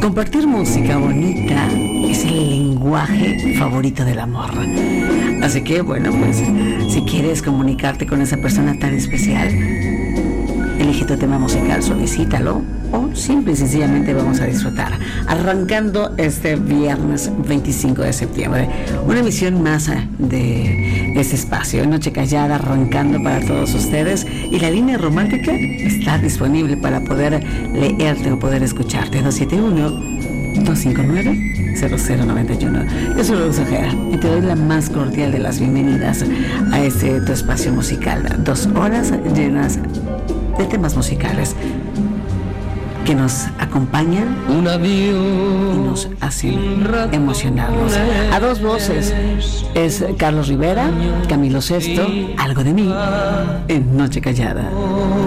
Compartir música bonita es el lenguaje favorito del amor. Así que, bueno, pues, si quieres comunicarte con esa persona tan especial, elige tu tema musical, solicítalo, o simple y sencillamente vamos a disfrutar. Arrancando este viernes 25 de septiembre, una emisión más de este espacio, Noche Callada, arrancando para todos ustedes. Y la línea romántica está disponible para poder leerte o poder escucharte. 271-259-0091. Yo soy Luz Ojeda y te doy la más cordial de las bienvenidas a este tu espacio musical. 2 horas llenas de temas musicales que nos acompañan y nos hacen emocionarnos. A 2 voces es Carlos Rivera, Camilo Sesto, Algo de mí, en Noche Callada.